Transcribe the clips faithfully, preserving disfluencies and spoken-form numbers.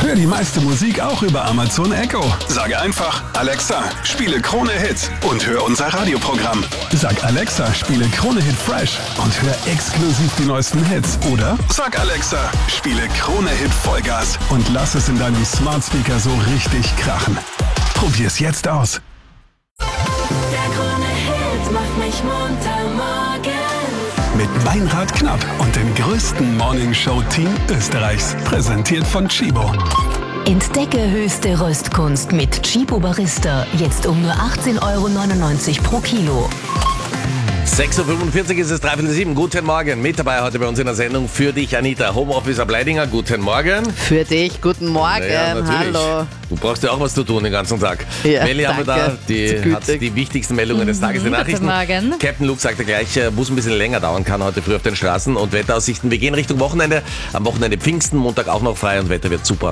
Hör die meiste Musik auch über Amazon Echo. Sage einfach, Alexa, spiele Krone Hit und hör unser Radioprogramm. Sag Alexa, spiele Krone Hit Fresh und hör exklusiv die neuesten Hits. Oder sag Alexa, spiele Krone Hit Vollgas und lass es in deinem Smart Speaker so richtig krachen. Probier's jetzt aus. Der Krone Hit macht mich munter morgen. Mit Meinrad Knapp und dem größten Morning-Show-Team Österreichs. Präsentiert von Chibo. Entdecke höchste Röstkunst mit Chibo Barista. Jetzt um nur achtzehn Euro neunundneunzig pro Kilo. sechs Uhr fünfundvierzig ist es, dreiviertel sieben. Guten Morgen. Mit dabei heute bei uns in der Sendung für dich, Anita. Homeoffice ab Leidinger. Guten Morgen. Für dich, guten Morgen. Ja, hallo. Du brauchst ja auch was zu tun den ganzen Tag. Ja, Melli haben wir da, die hat die wichtigsten Meldungen des Tages, die Nachrichten. Guten Morgen. Captain Luke sagte gleich, äh, muss ein bisschen länger dauern, kann heute früh auf den Straßen und Wetteraussichten. Wir gehen Richtung Wochenende. Am Wochenende Pfingsten, Montag auch noch frei und Wetter wird super.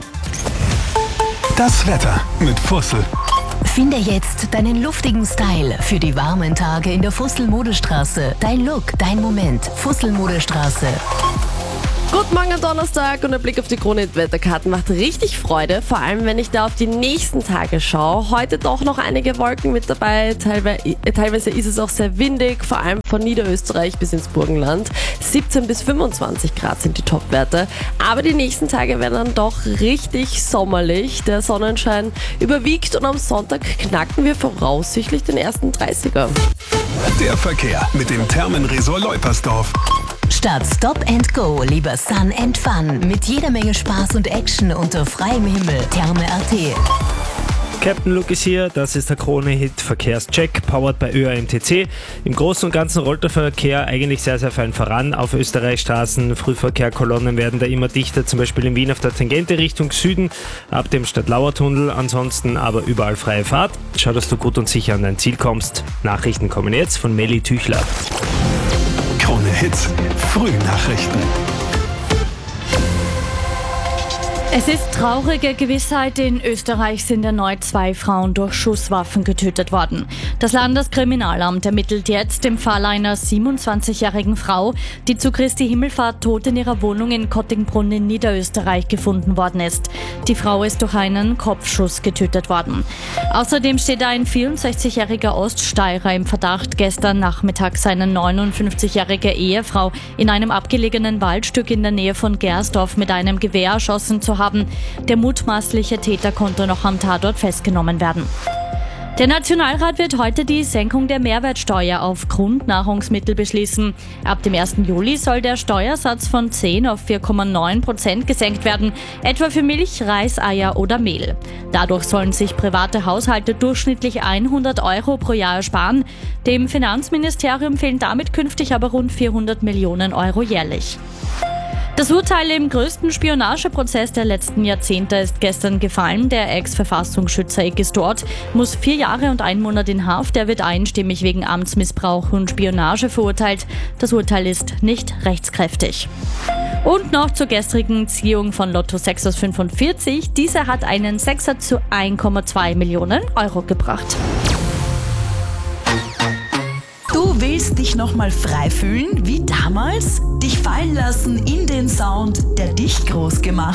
Das Wetter mit Fussel. Finde jetzt deinen luftigen Style für die warmen Tage in der Fussel-Modestraße. Dein Look, dein Moment. Fussel-Modestraße. Guten Morgen am Donnerstag und der Blick auf die Krone-Wetterkarten macht richtig Freude, vor allem wenn ich da auf die nächsten Tage schaue. Heute doch noch einige Wolken mit dabei, teilweise, teilweise ist es auch sehr windig, vor allem von Niederösterreich bis ins Burgenland. siebzehn bis fünfundzwanzig Grad sind die Topwerte, aber die nächsten Tage werden dann doch richtig sommerlich. Der Sonnenschein überwiegt und am Sonntag knacken wir voraussichtlich den ersten dreißiger. Der Verkehr mit dem Thermenresort Leupersdorf. Statt Stop and Go, lieber Sun and Fun. Mit jeder Menge Spaß und Action unter freiem Himmel. Therme punkt at. Captain Luke ist hier, das ist der Krone-Hit Verkehrscheck, powered bei Ö A M T C. Im Großen und Ganzen rollt der Verkehr eigentlich sehr, sehr fein voran auf Österreichstraßen. Frühverkehrkolonnen werden da immer dichter, zum Beispiel in Wien auf der Tangente Richtung Süden, ab dem Stadtlauer-Tunnel. Ansonsten aber überall freie Fahrt. Schau, dass du gut und sicher an dein Ziel kommst. Nachrichten kommen jetzt von Melli Tüchler. Krone Hits, Frühnachrichten. Es ist traurige Gewissheit, in Österreich sind erneut zwei Frauen durch Schusswaffen getötet worden. Das Landeskriminalamt ermittelt jetzt im Fall einer siebenundzwanzigjährigen Frau, die zu Christi Himmelfahrt tot in ihrer Wohnung in Kottingbrunn in Niederösterreich gefunden worden ist. Die Frau ist durch einen Kopfschuss getötet worden. Außerdem steht ein vierundsechzigjähriger Oststeirer im Verdacht, gestern Nachmittag seine neunundfünfzigjährige Ehefrau in einem abgelegenen Waldstück in der Nähe von Gersdorf mit einem Gewehr erschossen zu haben. Der mutmaßliche Täter konnte noch am Tatort festgenommen werden. Der Nationalrat wird heute die Senkung der Mehrwertsteuer auf Grundnahrungsmittel beschließen. Ab dem ersten Juli soll der Steuersatz von zehn auf vier Komma neun Prozent gesenkt werden, etwa für Milch, Reis, Eier oder Mehl. Dadurch sollen sich private Haushalte durchschnittlich hundert Euro pro Jahr ersparen. Dem Finanzministerium fehlen damit künftig aber rund vierhundert Millionen Euro jährlich. Das Urteil im größten Spionageprozess der letzten Jahrzehnte ist gestern gefallen. Der Ex-Verfassungsschützer Eggy Stort muss vier Jahre und einen Monat in Haft. Er wird einstimmig wegen Amtsmissbrauch und Spionage verurteilt. Das Urteil ist nicht rechtskräftig. Und noch zur gestrigen Ziehung von Lotto sechs aus fünfundvierzig. Diese hat einen Sechser zu eins Komma zwei Millionen Euro gebracht. Du willst dich nochmal frei fühlen, wie damals? Dich fallen lassen in den Sound, der dich groß gemacht